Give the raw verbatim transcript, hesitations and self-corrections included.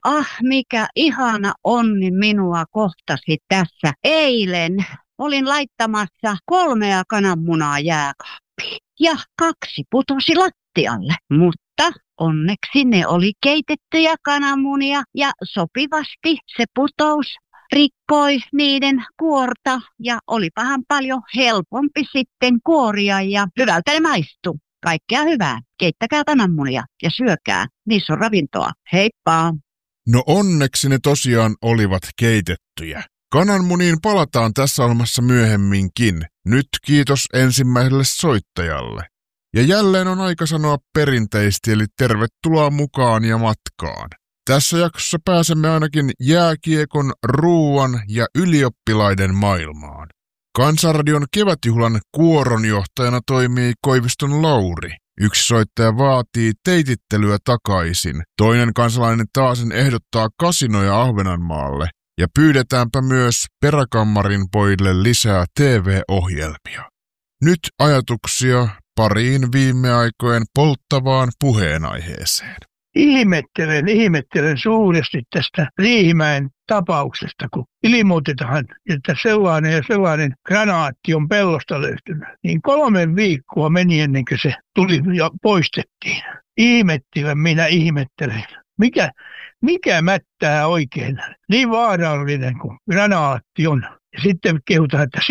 ah mikä ihana onni minua kohtasi tässä eilen. Olin laittamassa kolmea kananmunaa jääkaappiin ja kaksi putosi lattialle, mutta onneksi ne oli keitettyjä kananmunia ja sopivasti se putous rikkoi niiden kuorta ja olipahan paljon helpompi sitten kuoria ja hyvältä ne maistuu. Kaikkea hyvää. Keittäkää kananmunia ja syökää. Niissä on ravintoa. Heippa! No onneksi ne tosiaan olivat keitettyjä. Kananmuniin palataan tässä ohjelmassa myöhemminkin. Nyt kiitos ensimmäiselle soittajalle. Ja jälleen on aika sanoa perinteisesti, eli tervetuloa mukaan ja matkaan. Tässä jaksossa pääsemme ainakin jääkiekon, ruuan ja ylioppilaiden maailmaan. Kansanradion kevätjuhlan kuoronjohtajana toimii Koiviston Lauri. Yksi soittaja vaatii teitittelyä takaisin. Toinen kansalainen taasen ehdottaa kasinoja Ahvenanmaalle. Ja pyydetäänpä myös Peräkammarin pojille lisää T V-ohjelmia. Nyt ajatuksia pariin viime aikojen polttavaan puheenaiheeseen. Ihmettelen, ihmettelen suuresti tästä Riihimäen tapauksesta, kun ilmoitetaan, että sellainen ja sellainen granaatti on pellosta löytynyt. Niin kolme viikkoa meni ennen kuin se tuli ja poistettiin. Ihmettivän minä ihmettelen. Mikä, mikä mättää oikein? Niin vaarallinen kuin granaatti on. Ja sitten kehutaan, että